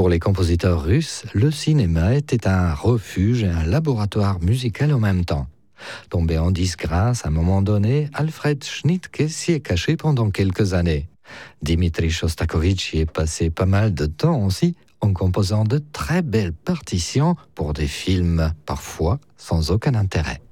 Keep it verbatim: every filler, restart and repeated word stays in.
Pour les compositeurs russes, le cinéma était un refuge et un laboratoire musical en même temps. Tombé en disgrâce à un moment donné, Alfred Schnittke s'y est caché pendant quelques années. Dimitri Shostakovich y est passé pas mal de temps aussi, en composant de très belles partitions pour des films parfois sans aucun intérêt.